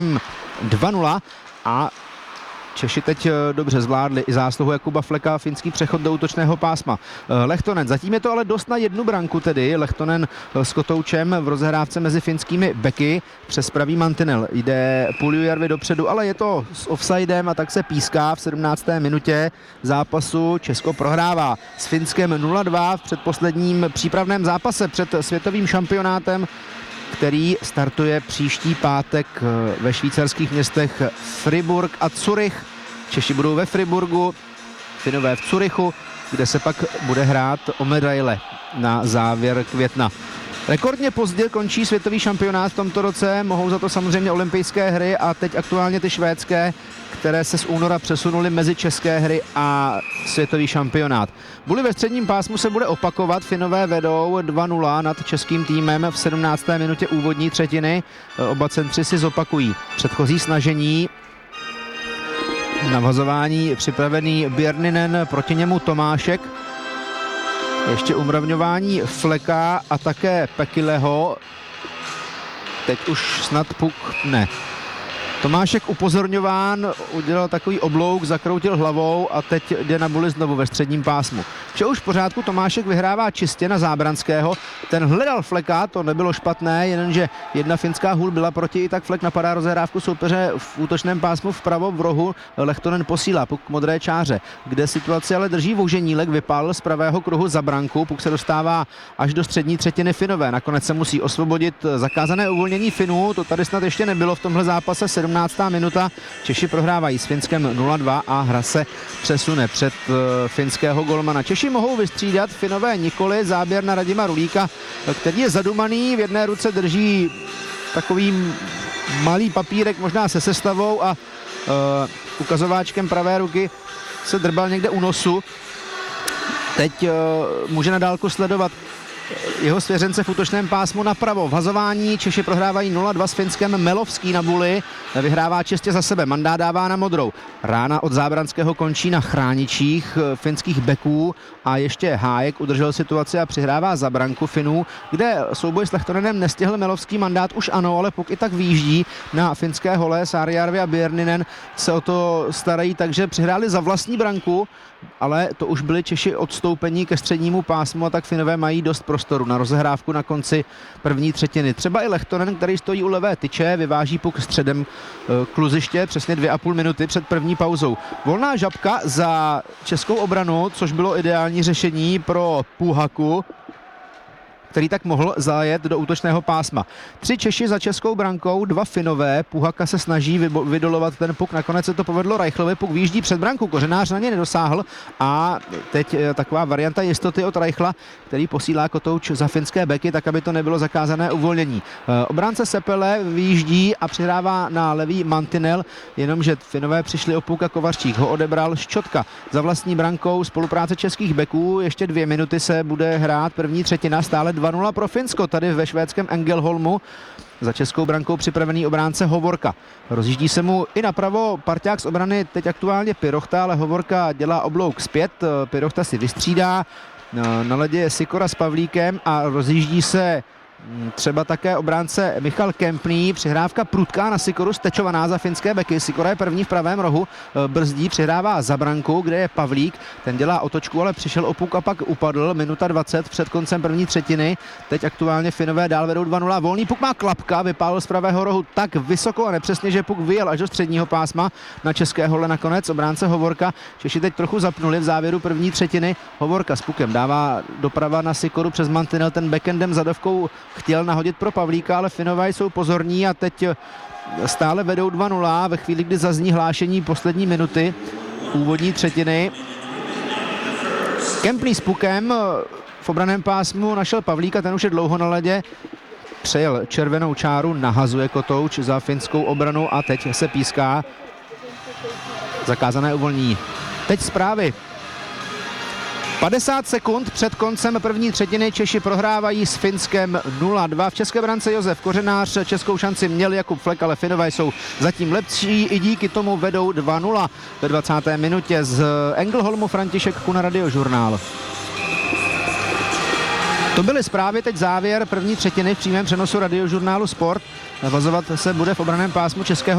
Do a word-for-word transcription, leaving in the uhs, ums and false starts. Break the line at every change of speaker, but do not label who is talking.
dva nula a Češi teď dobře zvládli i zásluhu Jakuba Fleka, finský přechod do útočného pásma. Lehtonen, zatím je to ale dost na jednu branku tedy. Lehtonen s Kotoučem v rozehrávce mezi finskými beky přes pravý mantinel. Jde Puljujärvi dopředu, ale je to s offsidem a tak se píská v sedmnácté minutě zápasu. Česko prohrává s Finskem nula dva v předposledním přípravném zápase před světovým šampionátem, který startuje příští pátek ve švýcarských městech Fribourg a Zurich. Češi budou ve Friburgu, Finové v Curychu, kde se pak bude hrát o medaile na závěr května. Rekordně pozdě končí světový šampionát v tomto roce, mohou za to samozřejmě olympijské hry a teď aktuálně ty švédské, které se z února přesunuly mezi české hry a světový šampionát. Buli ve středním pásmu se bude opakovat, Finové vedou dva nula nad českým týmem v sedmnácté minutě úvodní třetiny. Oba centři si zopakují předchozí snažení. Navazování připravený Björninen, proti němu Tomášek. Ještě umravňování Fleka a také Pekileho. Teď už snad puk ne. Tomášek upozorňován, udělal takový oblouk, zakroutil hlavou a teď jde na Buli znovu ve středním pásmu. Vše už v pořádku, Tomášek vyhrává čistě na Zábranského. Ten hledal Fleka, to nebylo špatné, jenomže jedna finská hůl byla proti, i tak Flek napadá rozehrávku soupeře v útočném pásmu vpravo v rohu. Lehtonen posílá puk k modré čáře, kde situaci ale drží Voženílek, vypálil z pravého kruhu za branku, puk se dostává až do střední třetiny Finové. Nakonec se musí osvobodit zakázané uvolnění Finů, to tady snad ještě nebylo v tomhle zápase. sedmnáctá minuta, Češi prohrávají s Finskem nula dva a hra se přesune před uh, finského golmana. Češi mohou vystřídat, Finové nikoli, záběr na Radima Rulíka, který je zadumaný, v jedné ruce drží takový malý papírek, možná se sestavou a uh, ukazováčkem pravé ruky se drbal někde u nosu. Teď uh, může na dálku sledovat jeho svěřence v útočném pásmu napravo. Vhazování Češi prohrávají nula dva s Finskem, Melovský na Buli vyhrává čistě za sebe, mandát dává na modrou. Rána od Zábranského končí na chráničích finských beků a ještě Hájek udržel situaci a přihrává za branku Finů, kde souboj s Lehtonenem nestihl Melovský, mandát už ano, ale puk i tak výjíždí na finské hole. Saarjärvi a Björninen se o to starají, takže přihráli za vlastní branku, ale to už byli Češi odstoupení ke střednímu pásmu a tak Finové mají dost prostoru na rozehrávku na konci první třetiny. Třeba i Lehtonen, který stojí u levé tyče, vyváží puk středem kluziště přesně dvě a půl minuty před první pauzou. Volná žabka za českou obranu, což bylo ideální řešení pro Puhaku, který tak mohl zajet do útočného pásma. Tři Češi za českou brankou, dva Finové, Puhaka se snaží vydolovat ten puk, nakonec se to povedlo Reichlovi, puk výjíždí před branku, Kořenář na ně nedosáhl a teď taková varianta jistoty od Reichla, který posílá Kotouč za finské beky, tak aby to nebylo zakázané uvolnění. Obránce Sepele vyjíždí a přihrává na levý mantinel, jenomže Finové přišli o puk a Kovařčík ho odebral. Ščotka za vlastní brankou, spolupráce českých beků, ještě dvě minuty se bude hrát první třetina, stále dva nula pro Finsko, tady ve švédském Ängelholmu. Za českou brankou připravený obránce Hovorka. Rozjíždí se mu i napravo parťák z obrany, teď aktuálně Pirochta, ale Hovorka dělá oblouk zpět, Pirochta si vystřídá, na ledě je Sikora s Pavlíkem a rozjíždí se třeba také obránce Michal Kempný, přihrávka prudká na Sikoru, stečovaná za finské beky. Sikora je první v pravém rohu, brzdí, přihrává za branku, kde je Pavlík, ten dělá otočku, ale přišel o puk a pak upadl, minuta dvacet před koncem první třetiny. Teď aktuálně Finové dál vedou dva nula, volný puk má Klapka, vypálil z pravého rohu tak vysoko a nepřesně, že puk vyjel až do středního pásma na české hole nakonec obránce Hovorka. Češi teď trochu zapnuli v závěru první třetiny, Hovorka s pukem dává doprava na Sikoru přes mantinel, ten backendem zadovkou chtěl nahodit pro Pavlíka, ale Finové jsou pozorní a teď stále vedou dva nula ve chvíli, kdy zazní hlášení poslední minuty úvodní třetiny. Kempný s pukem v obraném pásmu našel Pavlíka, ten už je dlouho na ledě. Přejel červenou čáru, nahazuje Kotouč za finskou obranu a teď se píská zakázané uvolnění. Teď zprávy. padesát sekund před koncem první třetiny Češi prohrávají s Finskem nula dva. V české brance Josef Kořenář, českou šanci měl Jakub Flek, ale Finové jsou zatím lepší, i díky tomu vedou dva nula. Ve dvacáté minutě z Ängelholmu František Kuna, Radiožurnál. To byly zprávy, teď závěr první třetiny v přímém přenosu Radiožurnálu Sport. Vazovat se bude v obraném pásmu českého